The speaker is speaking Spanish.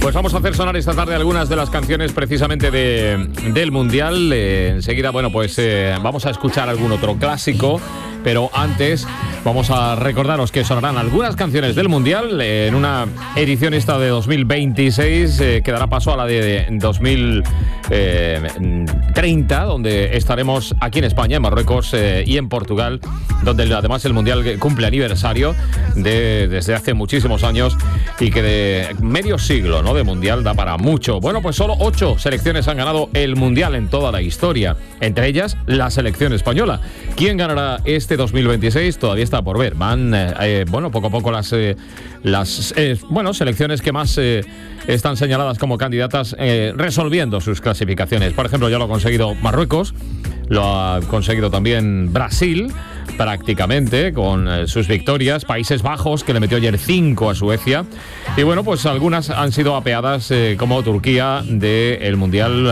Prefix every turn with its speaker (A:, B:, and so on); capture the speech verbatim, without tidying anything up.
A: Pues vamos a hacer sonar esta tarde algunas de las canciones precisamente de, del Mundial. Eh, enseguida, bueno, pues eh, vamos a escuchar algún otro clásico, pero antes vamos a recordaros que sonarán algunas canciones del Mundial eh, en una edición esta de dos mil veintiséis eh, que dará paso a la de dos mil treinta, donde estaremos aquí en España, en Marruecos eh, y en Portugal, donde además el Mundial cumple aniversario de, desde hace muchísimos años y que de medio siglo, ¿no?, de Mundial da para mucho. Bueno, pues solo ocho selecciones han ganado el Mundial en toda la historia, entre ellas la selección española. ¿Quién ganará este dos mil veintiséis? Todavía está por ver. Van, eh, bueno, poco a poco las, eh, las eh, bueno, selecciones que más eh, están señaladas como candidatas eh, resolviendo sus clasificaciones. Por ejemplo, ya lo ha conseguido Marruecos, lo ha conseguido también Brasil, prácticamente, con eh, sus victorias. Países Bajos, que le metió ayer cinco a Suecia. Y bueno, pues algunas han sido apeadas, eh, como Turquía, del Mundial